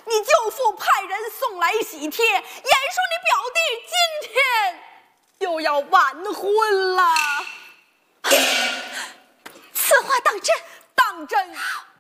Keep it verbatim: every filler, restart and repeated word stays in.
你舅父派人送来喜帖，言说你表弟今天又要完婚了。 此话当真？ 当真。